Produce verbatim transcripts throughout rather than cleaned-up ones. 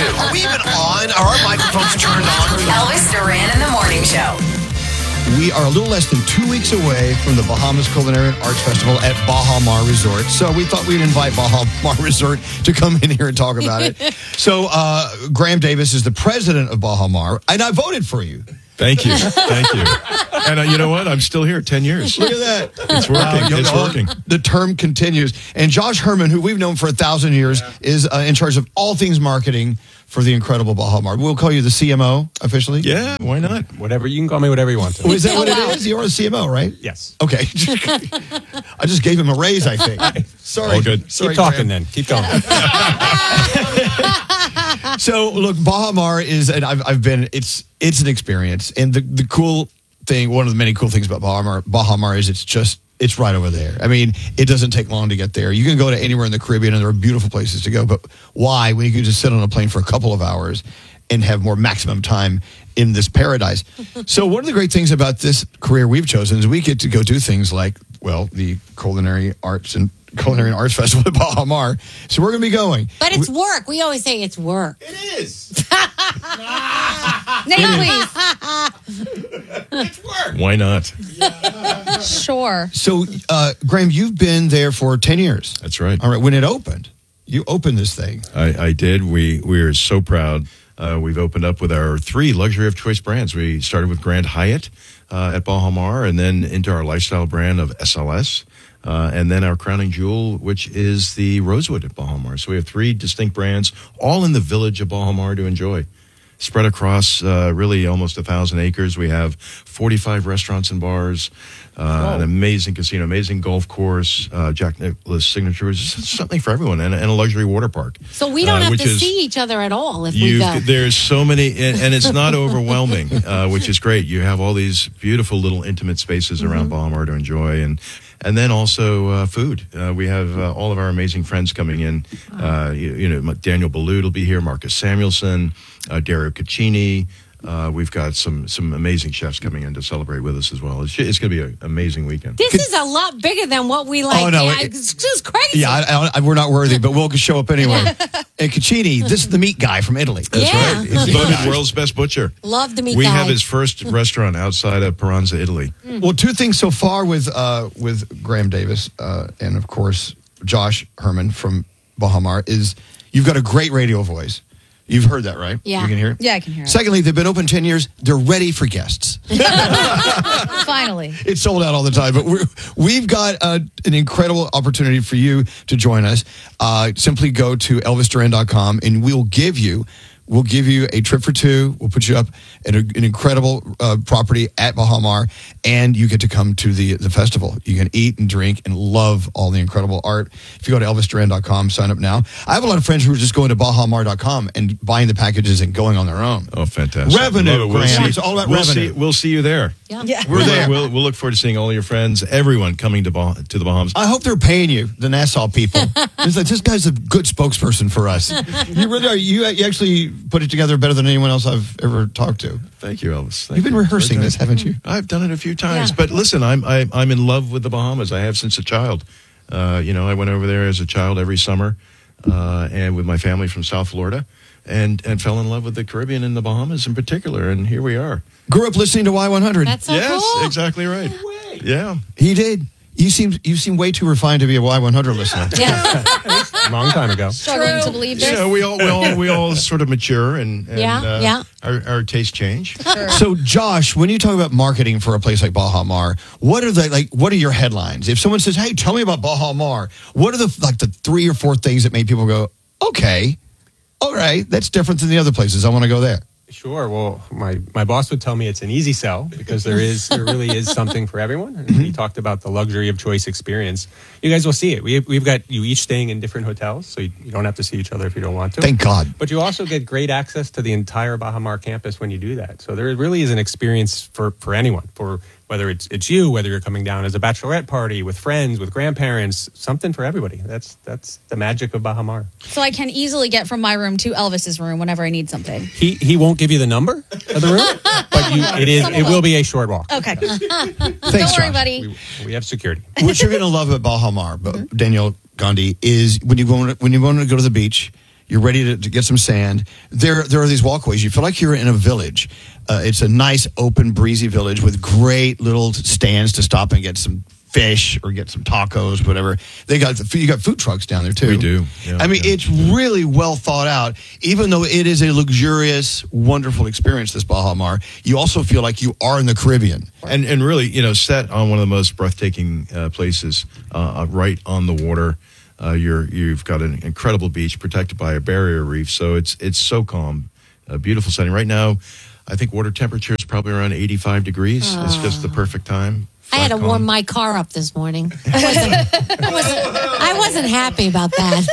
Are we even on? Are our microphones turned on? Elvis Duran in the Morning Show. We are a little less than two weeks away from the Bahamas Culinary and Arts Festival at Baha Mar Resort. So we thought we'd invite Baha Mar Resort to come in here and talk about it. So uh, Graham Davis is the president of Baha Mar, and I voted for you. Thank you. Thank you. And uh, you know what? I'm still here ten years. Look at that. It's working. Uh, it's know, working. The term continues. And Josh Herman, who we've known for a thousand years, yeah. is uh, in charge of all things marketing for the incredible Baha Mar. We'll call you the C M O officially. Yeah, why not? Whatever. You can call me whatever you want to. Oh, is that what Oh, wow. it is? You're a C M O, right? Yes. Okay. I just gave him a raise, I think. Sorry. Oh, good. Sorry, Keep talking Graham. then. Keep going. So look, Baha Mar is, and I've, I've been, it's it's an experience. And the, the cool thing, one of the many cool things about Baha Mar, Baha Mar is it's just, it's right over there. I mean, it doesn't take long to get there. You can go to anywhere in the Caribbean and there are beautiful places to go. But why, when you can just sit on a plane for a couple of hours and have more maximum time in this paradise? So one of the great things about this career we've chosen is we get to go do things like, well, the Culinary Arts and Culinary and Arts Festival at Baha Mar. So we're going to be going. But it's work. We always say it's work. It is. Nate, please. It's work. Why not? Sure. So, uh, Graham, you've been there for ten years. That's right. All right. When it opened, you opened this thing. I, I did. We we are so proud. Uh, we've opened up with our three luxury of choice brands. We started with Grand Hyatt uh, at Baha Mar, and then into our lifestyle brand of S L S, uh, and then our crowning jewel, which is the Rosewood at Baha Mar. So we have three distinct brands, all in the village of Baha Mar to enjoy. Spread across uh, really almost a thousand acres. We have forty-five restaurants and bars, uh, an amazing casino, amazing golf course, uh, Jack Nicklaus signature. It's something for everyone, and, and a luxury water park. So we don't uh, have which to is, see each other at all if we you, go. There's so many, and, and it's not overwhelming, uh, which is great. You have all these beautiful little intimate spaces Mm-hmm. around Baha Mar to enjoy, and and then also uh, food. Uh, we have uh, all of our amazing friends coming in. Uh, you, you know, Daniel Boulud will be here, Marcus Samuelson, uh, Dario Caccini. Uh, we've got some some amazing chefs coming in to celebrate with us as well. It's, it's going to be an amazing weekend. This is a lot bigger than what we like. Oh, no, Yeah, it- it's just crazy. Yeah, I, I, we're not worthy, but we'll show up anyway. And Caccini, this is the meat guy from Italy. That's Yeah. right. He's the Voted guy. world's best butcher. Love the meat We guy. have his first restaurant outside of Peranza, Italy. Well, two things so far with uh, with Graham Davis uh, and, of course, Josh Herman from Baha Mar is you've got a great radio voice. You've heard that, right? Yeah. You can hear it? Yeah, I can hear it. Secondly, they've been open ten years. They're ready for guests. Finally. It's sold out all the time, but we're, we've got uh, an incredible opportunity for you to join us. Uh, simply go to elvis duran dot com and we'll give you we'll give you a trip for two. We'll put you up at a, an incredible uh, property at Baha Mar, and you get to come to the the festival. You can eat and drink and love all the incredible art. If you go to elvis duran dot com, sign up now. I have a lot of friends who are just going to baha mar dot com and buying the packages and going on their own. Oh, fantastic. Revenue, Love it. We'll Graham. see- It's all about we'll revenue. See, we'll see you there. Yeah. Yeah. We're We'll, there. We'll, we'll look forward to seeing all your friends, everyone coming to bah- to the Bahamas. I hope they're paying you, the Nassau people. It's like, this guy's a good spokesperson for us. You really are. You, you actually put it together better than anyone else I've ever talked to. Thank you, Elvis. Thank You've been you. rehearsing this, haven't you? I've done it a few times, Yeah. but listen, I'm I, I'm in love with the Bahamas. I have since a child. Uh, you know, I went over there as a child every summer, uh, and with my family from South Florida, and and fell in love with the Caribbean and the Bahamas in particular. And here we are. Grew up listening to Y one hundred. That's so yes, cool. exactly right. Yeah. He did. You seem you seem way too refined to be a Y one hundred listener. Yeah. Long time ago. Struggling to believe this. You know, we all we all we all sort of mature and, and Yeah, uh, yeah. Our, our tastes change. So, Josh, when you talk about marketing for a place like Baha Mar, what are the like? What are your headlines? If someone says, "Hey, tell me about Baha Mar," what are the like the three or four things that make people go, "Okay, all right, that's different than the other places. I want to go there." Sure. Well, my, my boss would tell me it's an easy sell because there is there really is something for everyone. And he talked about the luxury of choice experience. You guys will see it. We, we've got you each staying in different hotels, so you, you don't have to see each other if you don't want to. Thank God. But you also get great access to the entire Baha Mar campus when you do that. So there really is an experience for, for anyone, for whether it's it's you, whether you're coming down as a bachelorette party with friends, with grandparents, something for everybody. That's that's the magic of Baha Mar. So I can easily get from my room to Elvis's room whenever I need something. He he won't give you the number of the room, but you, it is it will be a short walk. Okay. Thanks, Don't worry, Josh. buddy. We, we have security. What you're going to love about Baha Mar, Danielle Gandhi, is when you want to, when you want to go to the beach You're ready to, to get some sand. There, there are these walkways. You feel like you're in a village. Uh, it's a nice, open, breezy village with great little stands to stop and get some fish or get some tacos, whatever. They got you got food trucks down there too. We do. Yeah, I mean, yeah. it's really well thought out. Even though it is a luxurious, wonderful experience, this Baja Mar, you also feel like you are in the Caribbean. And and really, you know, set on one of the most breathtaking uh, places, uh, right on the water. Uh, you're you've got an incredible beach protected by a barrier reef, so it's it's so calm, a beautiful setting. Right now, I think water temperature is probably around eighty-five degrees. Oh. It's just the perfect time. I had to Flat warm calm. my car up this morning. I wasn't, I wasn't, I wasn't happy about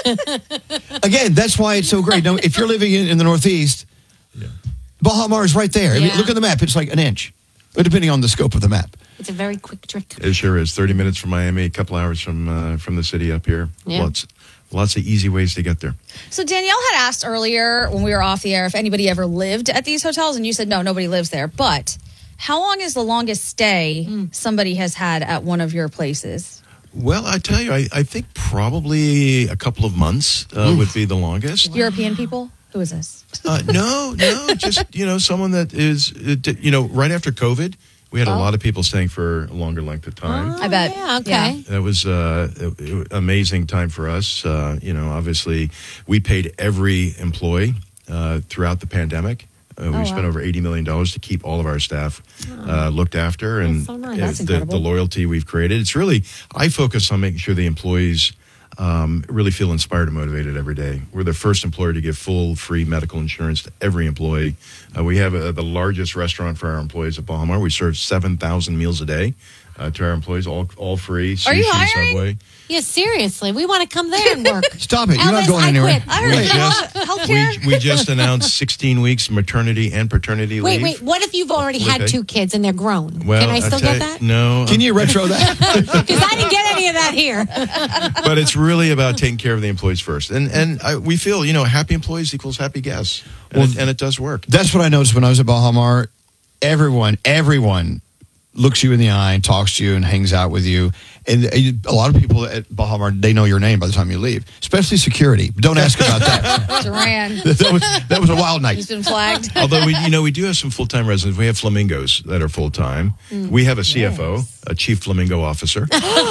that. Again, that's why it's so great. Now, if you're living in, in the Northeast, Yeah. Baja Mar is right there. I mean, Yeah. look at the map; it's like an inch, but depending on the scope of the map. It's a very quick trick. It sure is. Thirty minutes from Miami, a couple hours from uh, from the city up here. Yeah. Lots lots of easy ways to get there. So Danielle had asked earlier when we were off the air if anybody ever lived at these hotels, and you said no, nobody lives there. But how long is the longest stay somebody has had at one of your places? Well, I tell you, I, I think probably a couple of months uh, would be the longest. European people? Who is this? Uh, no, no, just, you know, someone that is, uh, d- you know, right after COVID, we had a lot of people staying for a longer length of time. I bet. Yeah, okay. That was uh, an amazing time for us. Uh, you know, obviously, we paid every employee uh, throughout the pandemic. Uh, we Oh, spent wow. over eighty million dollars to keep all of our staff uh, looked after, and so nice. uh, That's the, incredible. the loyalty we've created. It's really, I focus on making sure the employees um, really feel inspired and motivated every day. We're the first employer to give full, free medical insurance to every employee. Uh, we have uh, the largest restaurant for our employees at Baja Mar. We serve seven thousand meals a day uh, to our employees, all all free. Are you Sushi, hiring? Subway. Yeah, seriously. We want to come there and work. Stop it! You're not Elvis, going I anywhere. quit. I heard We you just- have healthcare. We, we just announced sixteen weeks maternity and paternity Wait, leave. wait. What if you've already had Okay. two kids and they're grown? Well, Can I still tell get you- that? No. Can you retro that? Because I didn't get any of that here. But it's really about taking care of the employees first. And and I, we feel, you know, happy employees equals happy guests. And, Well, it, and it does work. That's what I noticed when I was at Baja Mar. Everyone, everyone looks you in the eye and talks to you and hangs out with you. And a lot of people at Baja Mar, they know your name by the time you leave, especially security. Don't ask about that. Duran. that was that was a wild night. He's been flagged. Although we, you know, we do have some full-time residents. We have flamingos that are full-time. We have a C F O, a chief flamingo officer,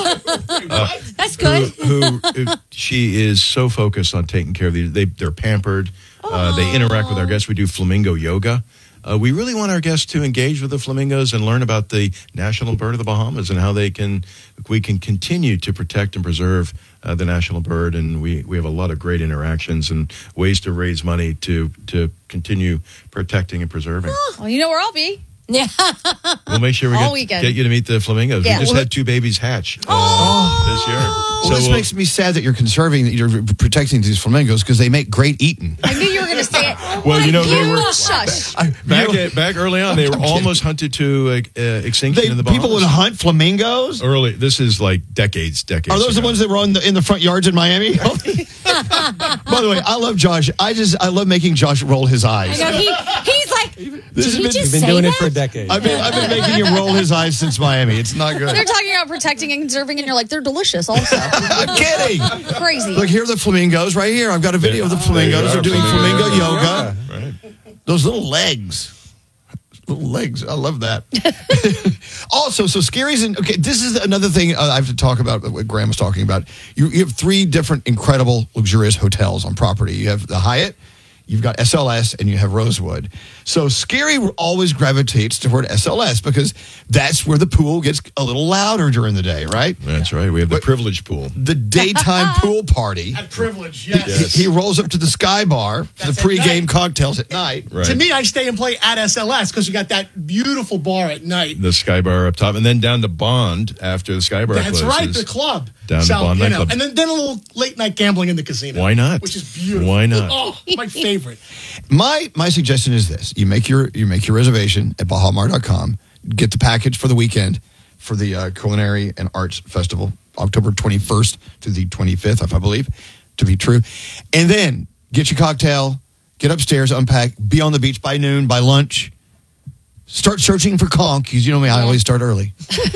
That's who, good. who uh, she is so focused on taking care of these. They, they're pampered. Uh, they interact with our guests. We do flamingo yoga. Uh, we really want our guests to engage with the flamingos and learn about the national bird of the Bahamas and how they can we can continue to protect and preserve uh, the national bird. And we, we have a lot of great interactions and ways to raise money to to continue protecting and preserving. Well, you know where I'll be. Yeah. We'll make sure we All get, weekend. get you to meet the flamingos. Yeah. We just Well, had two babies hatch uh, this year. Well, So this we'll- makes me sad that you're conserving, that you're protecting these flamingos because they make great eating. I knew you were going to say it. well, you know, they were Shush. back, at, back early on. They were almost hunted to uh, uh, extinction They, in the Bahamas. people would hunt flamingos. Early, this is like decades, decades. Are those the ago. ones that were on the, in the front yards in Miami? By the way, I love Josh. I just I love making Josh roll his I eyes. know, he, he's like, did has he been- just We've been say doing that? it for a decade. I've been I've been making him roll his eyes since Miami. It's not good. They're talking about protecting and conserving, and you're like, they're delicious also. I'm kidding. Crazy. Look, here are the flamingos right here. I've got a video of the flamingos. They're doing flamingo yoga. Right. Those little legs. Little legs. I love that. Also, so Scary's in. Okay, this is another thing uh, I have to talk about what Graham was talking about. You, you have three different incredible, luxurious hotels on property. You have the Hyatt, you've got S L S, and you have Rosewood. So Scary always gravitates toward S L S because that's where the pool gets a little louder during the day, right? That's right. We have the But- privilege pool. The daytime pool party. That privilege, yes. Yes. He, he rolls up to the Sky Bar for the That's at pregame night. cocktails at night. Right. To me, I stay and play at S L S because you got that beautiful bar at night. the Sky Bar up top, and then down to Bond after the Sky Bar That's closes. right, the club. Down to so, Bond you know, nightclub. and then, then a little late night gambling in the casino. Why not? Which is beautiful. Why not? Oh, my favorite. My my suggestion is this: you make your you make your reservation at baja mar dot com. Get the package for the weekend for the uh, Culinary and Arts Festival, October twenty-first to the twenty-fifth, if I believe to be true. And then get your cocktail, get upstairs, unpack, be on the beach by noon, by lunch. Start searching for conch, because you know me, I always start early.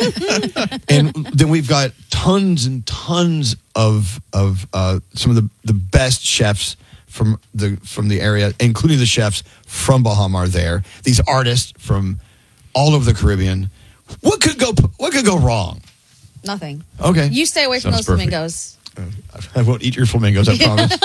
And then we've got tons and tons of of uh, some of the, the best chefs from the from the area, including the chefs from Baja Mar there. These artists from all over the Caribbean. What could go What could go wrong? Nothing. Okay. You stay away from Sounds those perfect. flamingos. I won't eat your flamingos, I promise.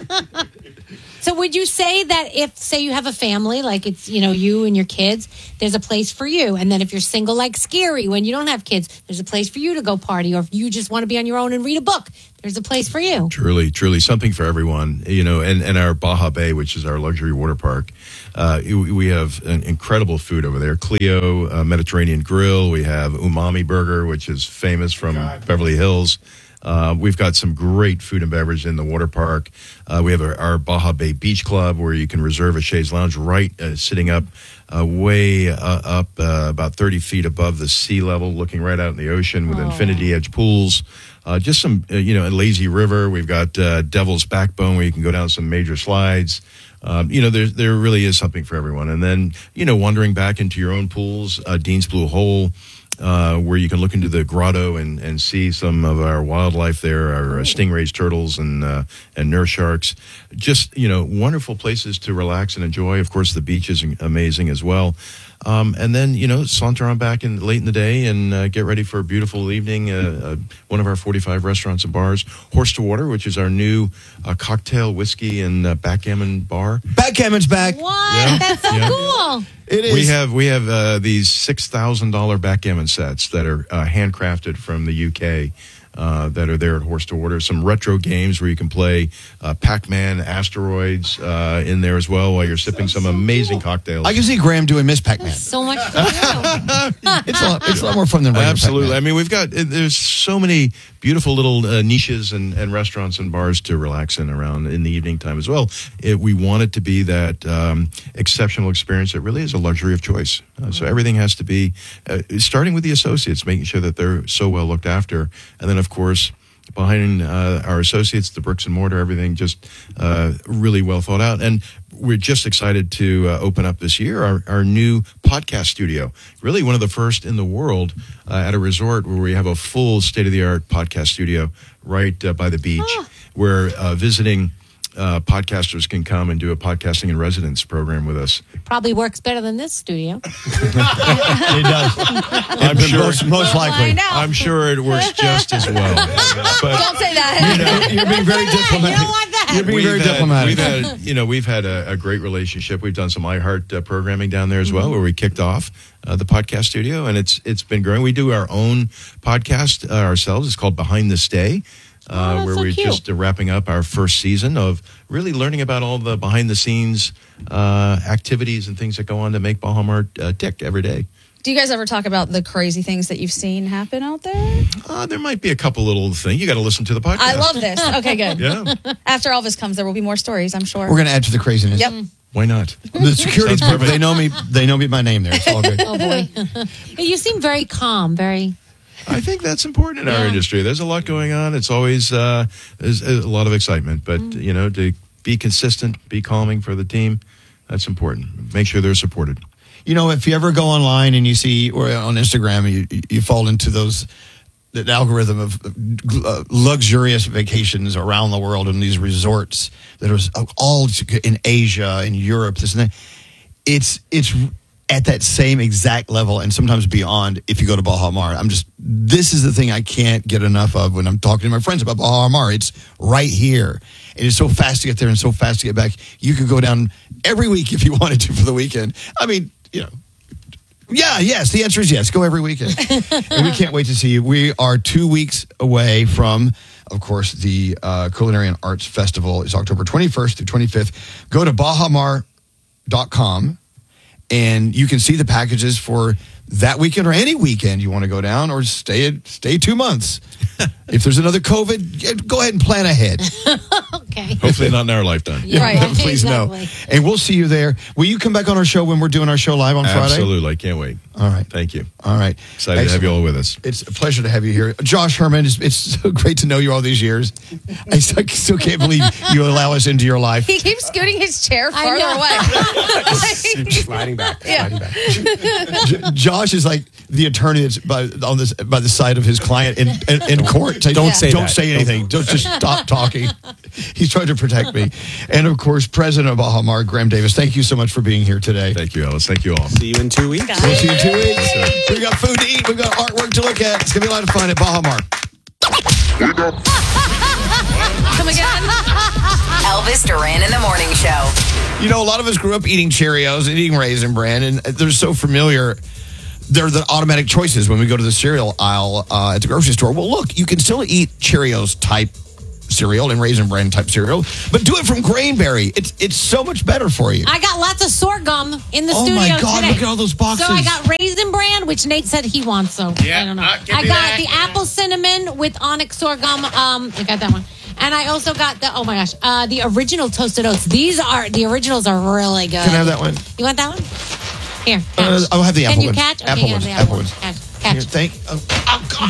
So would you say that if, say, you have a family, like it's, you know, you and your kids, there's a place for you. And then if you're single like Scary, when you don't have kids, there's a place for you to go party. Or if you just want to be on your own and read a book, there's a place for you. Truly, truly something for everyone. You know, and, and our Baja Bay, which is our luxury water park, uh, we have an incredible food over there. Clio uh, Mediterranean Grill. We have Umami Burger, which is famous from Beverly Hills. Uh, we've got some great food and beverage in the water park. Uh, we have our, our Baja Bay Beach Club where you can reserve a chaise lounge right uh, sitting up uh, way uh, up uh, about thirty feet above the sea level, looking right out in the ocean with infinity edge pools. Uh, just some, uh, you know, a lazy river. We've got uh, Devil's Backbone where you can go down some major slides. Um, you know, there there really is something for everyone. And then, you know, wandering back into your own pools, uh, Dean's Blue Hole, uh, where you can look into the grotto and, and see some of our wildlife there, our uh, stingrays, turtles, and uh, and nurse sharks. Just, you know, wonderful places to relax and enjoy. Of course, the beach is amazing as well. Um, and then, you know, saunter on back in late in the day and uh, get ready for a beautiful evening. Uh, uh, one of our forty-five restaurants and bars, Horse to Water, which is our new uh, cocktail, whiskey, and uh, backgammon bar. Backgammon's back. What? Yeah. That's so Yeah. cool. It is. We have we have uh, these six thousand dollar backgammon sets that are uh, handcrafted from the U K. Uh, that are there at Horse to Water. Some retro games where you can play uh, Pac-Man, Asteroids uh, in there as well while you're sipping some amazing cocktails. I can see Graham doing Miss Pac-Man. So much to do. It's a lot, it's a lot more fun than regular Absolutely. I Pac-Man. mean, we've got, there's so many beautiful little uh, niches and, and restaurants and bars to relax in around in the evening time as well. It, we want it to be that um, exceptional experience that really is a luxury of choice. Uh, so everything has to be, uh, starting with the associates, making sure that they're so well looked after. And then, of course, behind uh, our associates, the bricks and mortar, everything just uh, really well thought out. And we're just excited to uh, open up this year our, our new podcast studio. Really one of the first in the world uh, at a resort where we have a full state-of-the-art podcast studio right uh, by the beach Oh. where uh, visiting uh, podcasters can come and do a podcasting in residence program with us. Probably works better than this studio. It does. I'm sure, Most, most likely. I know. I'm sure it works just as well. But Don't say that. You're being very diplomatic. You don't want that. You're being very had, diplomatic. We've had, you know, we've had a, a great relationship. We've done some iHeart uh, programming down there as well, where we kicked off uh, the podcast studio, and it's it's been growing. We do our own podcast uh, ourselves. It's called Behind the Stay, uh, Oh, that's where so we're cute. just uh, wrapping up our first season of really learning about all the behind the scenes uh, activities and things that go on to make Baja Mar uh, tick every day. Do you guys ever talk about the crazy things that you've seen happen out there? Uh, there might be a couple little things. You got to listen to the podcast. I love this. Okay, good. Yeah, After Elvis comes, there will be more stories, I'm sure. We're going to add to the craziness. Yep. why not? The security Sounds people, perfect. they know me. They know me by name there. It's all good. Oh, boy. You seem very calm, very... I think that's important in our Yeah. industry. There's a lot going on. It's always uh, there's a lot of excitement, but Mm. you know, to be consistent, be calming for the team, that's important. Make sure they're supported. You know, if you ever go online and you see, or on Instagram, you you fall into those that algorithm of uh, luxurious vacations around the world in these resorts that are all in Asia and Europe, this and that. It's it's at that same exact level and sometimes beyond. If you go to Baja Mar, I'm just this is the thing I can't get enough of when I'm talking to my friends about Baja Mar. It's right here. It is so fast to get there and so fast to get back. You could go down every week if you wanted to for the weekend. I mean, you know. Yeah, yes. The answer is yes. Go every weekend. And we can't wait to see you. We are two weeks away from, of course, the uh, Culinary and Arts Festival. It's October twenty-first through twenty-fifth. Go to baja mar dot com and you can see the packages for that weekend or any weekend you want to go down or stay stay two months. If there's another COVID, go ahead and plan ahead. Okay. Hopefully, not in our lifetime. Right. Please Exactly. no. And we'll see you there. Will you come back on our show when we're doing our show live on Friday? Absolutely, I can't wait. All right. Thank you. All right. Excited to have you all with us. It's a pleasure to have you here. Josh Herman, it's, it's so great to know you all these years. I still, I still can't believe you allow us into your life. He keeps scooting his chair I farther know. away. Sliding back. Yeah. Sliding back. J- Josh Josh is like the attorney that's by on this by the side of his client in in, in court. Saying, Don't say don't that. say anything. Don't just stop talking. He's trying to protect me. And of course, President of Baha Mar, Graham Davis. Thank you so much for being here today. Thank you, Ellis. Thank you all. See you in two weeks. We'll see you in two weeks. We've got food to eat. We've got artwork to look at. It's gonna be a lot of fun at Baha Mar. Come again. Elvis Duran in the Morning Show. You know, a lot of us grew up eating Cheerios and eating Raisin Bran, and they're so familiar. They're the automatic choices when we go to the cereal aisle uh, at the grocery store. Well, look, you can still eat Cheerios type cereal and Raisin Bran type cereal, but do it from Grainberry. It's it's so much better for you. I got lots of sorghum in the Oh studio my God, today. look at all those boxes. So I got Raisin Bran, which Nate said he wants, so Yeah, I don't know. uh, give I me got that, the yeah. apple cinnamon with onyx sorghum. Um, I got that one. And I also got the, oh my gosh, uh, the original toasted oats. These are, the originals are really good. Can I have that one? You want that one? Here, catch. Uh, I'll have the Can apple you ones. catch? Okay, Apple yeah, ones. the Apple ones. Catch. Here, Catch. thank. Oh, oh, God,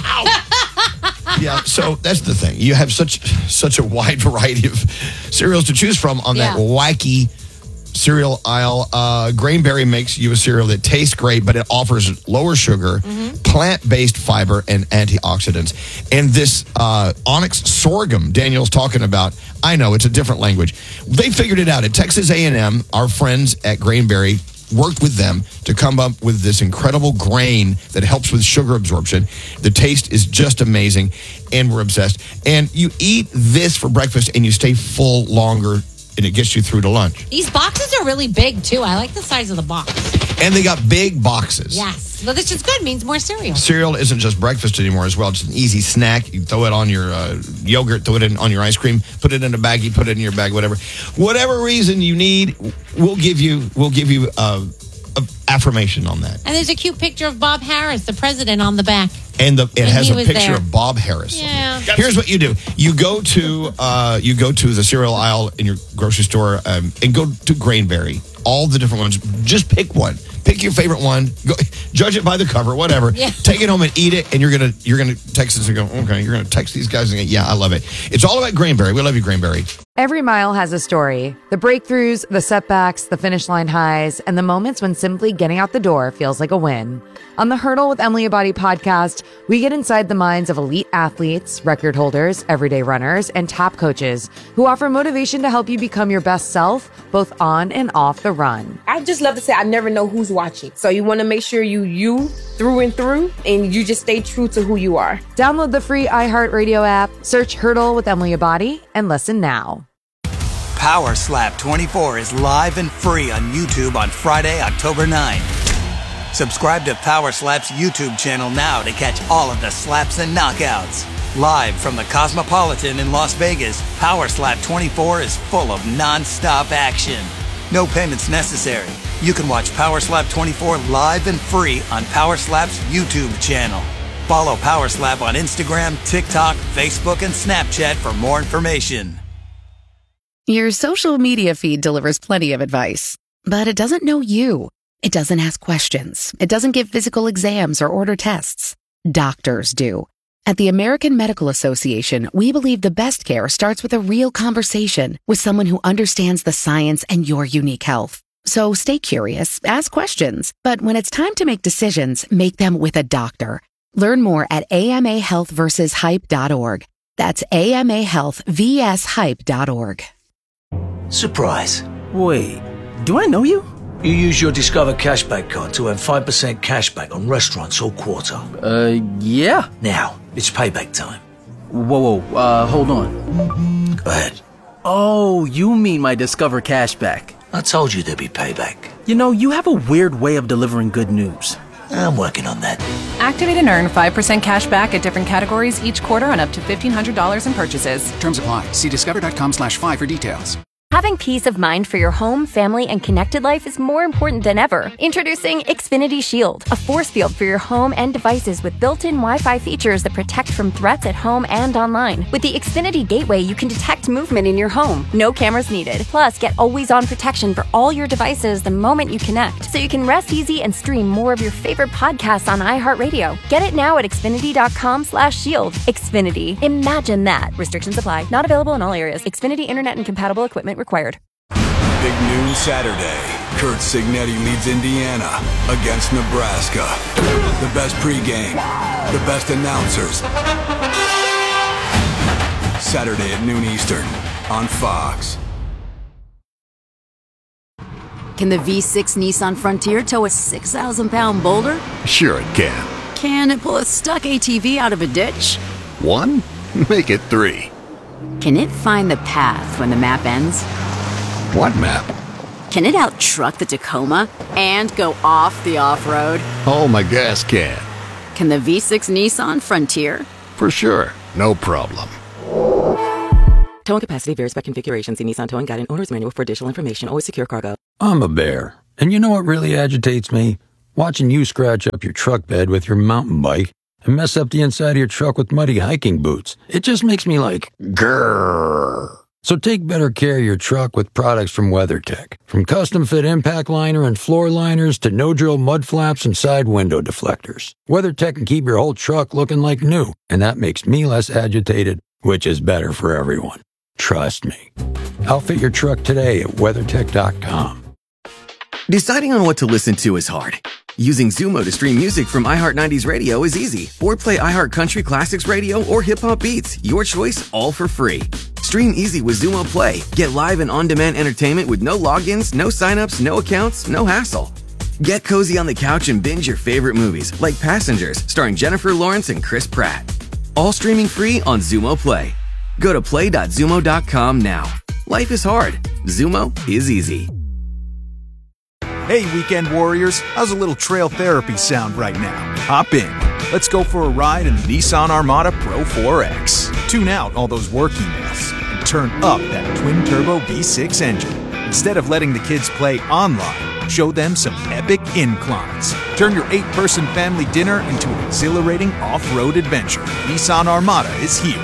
ow. Yeah, so that's the thing. You have such such a wide variety of cereals to choose from on that Yeah. wacky cereal aisle. Uh, Grainberry makes you a cereal that tastes great, but it offers lower sugar, Mm-hmm. plant-based fiber, and antioxidants. And this uh, onyx sorghum Daniel's talking about, I know it's a different language. They figured it out at Texas A and M. Our friends at Grainberry worked with them to come up with this incredible grain that helps with sugar absorption. The taste is just amazing, and we're obsessed. And you eat this for breakfast, and you stay full longer, and it gets you through to lunch. These boxes are really big, too. I like the size of the box. And they got big boxes. Yes. Well, this is good. Means more cereal. Cereal isn't just breakfast anymore as well. It's an easy snack. You throw it on your uh, yogurt, throw it in on your ice cream, put it in a baggie, put it in your bag, whatever. Whatever reason you need, we'll give you we'll give you uh, a affirmation on that. And there's a cute picture of Bob Harris, the president, on the back. And the, it And has he a was picture there. of Bob Harris. Yeah. Here's what you do: you go to uh, you go to the cereal aisle in your grocery store um, and go to Grainberry. All the different ones. Just pick one. Pick your favorite one. Go, judge it by the cover. Whatever. Yeah. Take it home and eat it. And you're gonna you're gonna text us and go, okay. You're gonna text these guys and go, yeah, I love it. It's all about Grainberry. We love you, Grainberry. Every mile has a story. The breakthroughs, the setbacks, the finish line highs, and the moments when simply getting out the door feels like a win. On the Hurdle with Emily Abadi podcast, we get inside the minds of elite athletes, record holders, everyday runners, and top coaches who offer motivation to help you become your best self, both on and off the run. I just love to say I never know who's watching. So you want to make sure you you through and through, and you just stay true to who you are. Download the free iHeartRadio app, search Hurdle with Emily Abadi, and listen now. Power Slap twenty-four is live and free on YouTube on Friday, October ninth. Subscribe to Power Slap's YouTube channel now to catch all of the slaps and knockouts. Live from the Cosmopolitan in Las Vegas, Power Slap twenty-four is full of non-stop action. No payments necessary. You can watch Power Slap twenty-four live and free on Power Slap's YouTube channel. Follow Power Slap on Instagram, TikTok, Facebook, and Snapchat for more information. Your social media feed delivers plenty of advice, but it doesn't know you. It doesn't ask questions. It doesn't give physical exams or order tests. Doctors do. At the American Medical Association, we believe the best care starts with a real conversation with someone who understands the science and your unique health. So stay curious, ask questions, but when it's time to make decisions, make them with a doctor. Learn more at A M A health versus hype dot org. That's A M A health versus hype dot org. Surprise. Wait, do I know you? You use your Discover Cashback card to earn five percent cashback on restaurants all quarter. Uh, yeah. Now, it's payback time. Whoa, whoa, uh, hold on. Go ahead. Oh, you mean my Discover Cashback. I told you there'd be payback. You know, you have a weird way of delivering good news. I'm working on that. Activate and earn five percent cash back at different categories each quarter on up to fifteen hundred dollars in purchases. Terms apply. See discover.com slash five for details. Having peace of mind for your home, family, and connected life is more important than ever. Introducing Xfinity Shield, a force field for your home and devices with built-in Wi-Fi features that protect from threats at home and online. With the Xfinity Gateway, you can detect movement in your home. No cameras needed. Plus, get always-on protection for all your devices the moment you connect, so you can rest easy and stream more of your favorite podcasts on iHeartRadio. Get it now at Xfinity.com slash shield. Xfinity. Imagine that. Restrictions apply. Not available in all areas. Xfinity Internet and compatible equipment required. Big Noon Saturday Kurt Signetti leads Indiana against Nebraska. The best pregame, the best announcers. Saturday at noon Eastern on Fox. Can the V six Nissan Frontier tow a six thousand pound boulder? Sure it can. Can it pull a stuck A T V out of a ditch? One? Make it three. Can it find the path when the map ends? What map? Can it out-truck the Tacoma and go off the off-road? Oh, my gas can. Can the V six Nissan Frontier? For sure. No problem. Towing capacity varies by configuration. See Nissan Towing Guide and Owner's Manual for additional information. Always secure cargo. I'm a bear. And you know what really agitates me? Watching you scratch up your truck bed with your mountain bike and mess up the inside of your truck with muddy hiking boots. It just makes me like, grrr. So take better care of your truck with products from WeatherTech. From custom-fit impact liner and floor liners to no-drill mud flaps and side window deflectors. WeatherTech can keep your whole truck looking like new, and that makes me less agitated, which is better for everyone. Trust me. Outfit your truck today at weathertech dot com. Deciding on what to listen to is hard. Using Zumo to stream music from iHeart nineties Radio is easy. Or play iHeart Country Classics Radio or Hip Hop Beats. Your choice, all for free. Stream easy with Zumo Play. Get live and on-demand entertainment with no logins, no signups, no accounts, no hassle. Get cozy on the couch and binge your favorite movies, like Passengers, starring Jennifer Lawrence and Chris Pratt. All streaming free on Zumo Play. Go to play dot zumo dot com now. Life is hard. Zumo is easy. Hey, weekend warriors, how's a little trail therapy sound right now? Hop in. Let's go for a ride in the Nissan Armada Pro four X. Tune out all those work emails and turn up that twin-turbo V six engine. Instead of letting the kids play online, show them some epic inclines. Turn your eight-person family dinner into an exhilarating off-road adventure. Nissan Armada is here.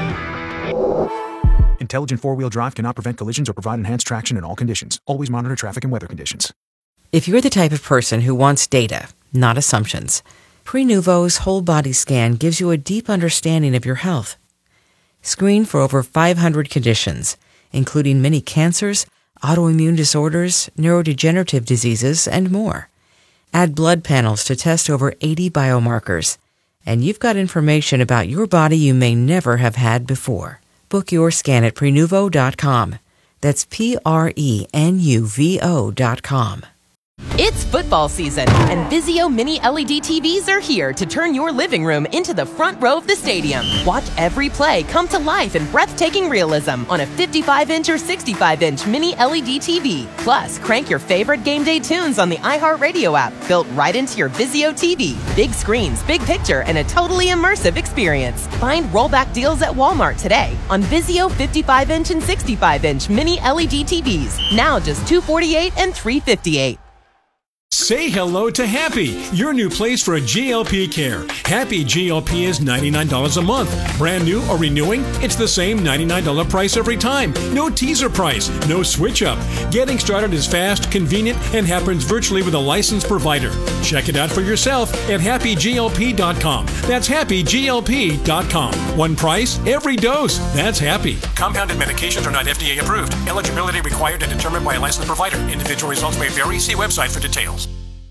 Intelligent four-wheel drive cannot prevent collisions or provide enhanced traction in all conditions. Always monitor traffic and weather conditions. If you're the type of person who wants data, not assumptions, Prenuvo's whole body scan gives you a deep understanding of your health. Screen for over five hundred conditions, including many cancers, autoimmune disorders, neurodegenerative diseases, and more. Add blood panels to test over eighty biomarkers, and you've got information about your body you may never have had before. Book your scan at Prenuvo dot com. That's P R E N U V O dot com. It's football season, and Vizio Mini L E D T Vs are here to turn your living room into the front row of the stadium. Watch every play come to life in breathtaking realism on a fifty-five inch or sixty-five inch Mini L E D T V. Plus, crank your favorite game day tunes on the iHeartRadio app, built right into your Vizio T V. Big screens, big picture, and a totally immersive experience. Find rollback deals at Walmart today on Vizio fifty-five inch and sixty-five inch Mini L E D T Vs. Now just two hundred forty-eight dollars and three hundred fifty-eight dollars. Say hello to Happy, your new place for G L P care. Happy G L P is ninety-nine dollars a month. Brand new or renewing, it's the same ninety-nine dollars price every time. No teaser price, no switch up. Getting started is fast, convenient, and happens virtually with a licensed provider. Check it out for yourself at happy G L P dot com. That's happy G L P dot com. One price, every dose. That's Happy. Compounded medications are not F D A approved. Eligibility required and determined by a licensed provider. Individual results may vary. See website for details.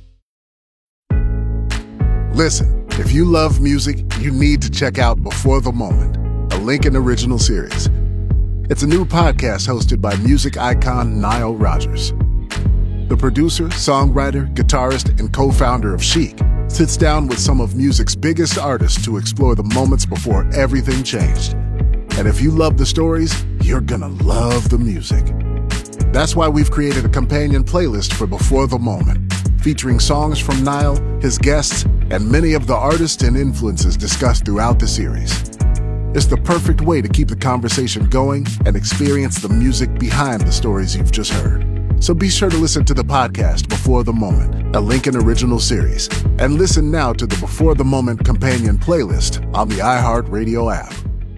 Listen, if you love music, you need to check out Before the Moment, a Lincoln original series. It's a new podcast hosted by music icon Nile Rodgers. The producer, songwriter, guitarist, and co-founder of Chic sits down with some of music's biggest artists to explore the moments before everything changed. And if you love the stories, you're gonna love the music. That's why we've created a companion playlist for Before the Moment, featuring songs from Nile, his guests, and many of the artists and influences discussed throughout the series. It's the perfect way to keep the conversation going and experience the music behind the stories you've just heard. So be sure to listen to the podcast Before the Moment, a Lincoln original series, and listen now to the Before the Moment companion playlist on the iHeartRadio app.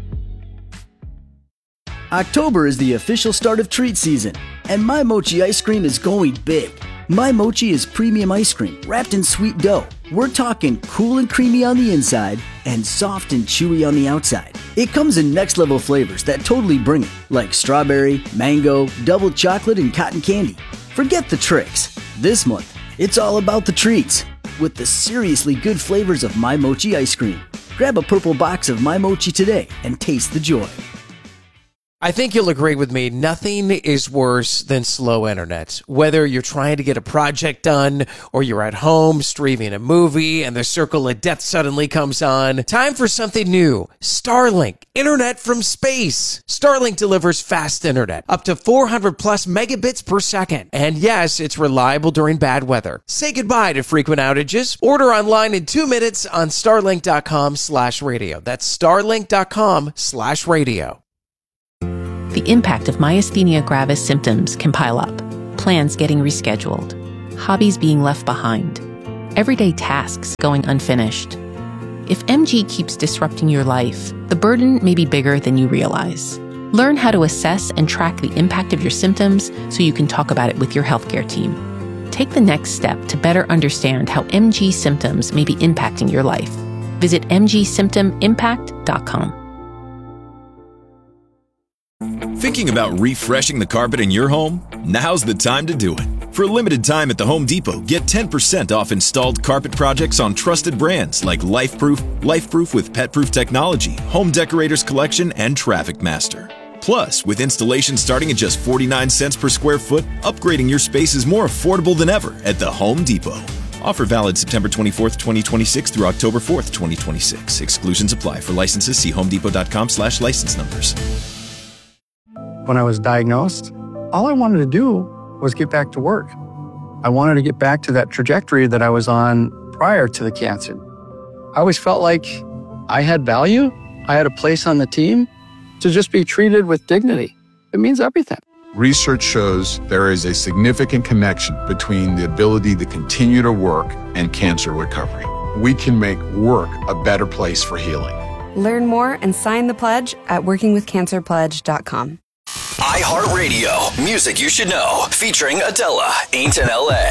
October is the official start of treat season, and My Mochi ice cream is going big. My Mochi is premium ice cream wrapped in sweet dough. We're talking cool and creamy on the inside and soft and chewy on the outside. It comes in next level flavors that totally bring it, like strawberry, mango, double chocolate, and cotton candy. Forget the tricks. This month, it's all about the treats with the seriously good flavors of My Mochi ice cream. Grab a purple box of My Mochi today and taste the joy. I think you'll agree with me, nothing is worse than slow internet. Whether you're trying to get a project done or you're at home streaming a movie and the circle of death suddenly comes on, time for something new. Starlink, internet from space. Starlink delivers fast internet, up to four hundred plus megabits per second. And yes, it's reliable during bad weather. Say goodbye to frequent outages. Order online in two minutes on starlink.com slash radio. That's starlink.com slash radio. The impact of myasthenia gravis symptoms can pile up. Plans getting rescheduled. Hobbies being left behind. Everyday tasks going unfinished. If M G keeps disrupting your life, the burden may be bigger than you realize. Learn how to assess and track the impact of your symptoms so you can talk about it with your healthcare team. Take the next step to better understand how M G symptoms may be impacting your life. Visit m g symptom impact dot com. Thinking about refreshing the carpet in your home? Now's the time to do it. For a limited time at the Home Depot, get ten percent off installed carpet projects on trusted brands like LifeProof, LifeProof with PetProof technology, Home Decorators Collection, and Traffic Master. Plus, with installation starting at just forty-nine cents per square foot, upgrading your space is more affordable than ever at the Home Depot. Offer valid September twenty-fourth, twenty twenty-six through October fourth, twenty twenty-six. Exclusions apply. For licenses, see homedepot.com slash license numbers. When I was diagnosed, all I wanted to do was get back to work. I wanted to get back to that trajectory that I was on prior to the cancer. I always felt like I had value. I had a place on the team. To just be treated with dignity, it means everything. Research shows there is a significant connection between the ability to continue to work and cancer recovery. We can make work a better place for healing. Learn more and sign the pledge at working with cancer pledge dot com. iHeartRadio, music you should know, featuring Adela, Ain't in L A.